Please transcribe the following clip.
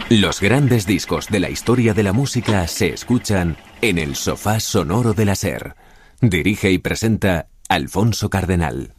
Los grandes discos de la historia de la música se escuchan en el sofá sonoro de la SER. Dirige y presenta Alfonso Cardenal.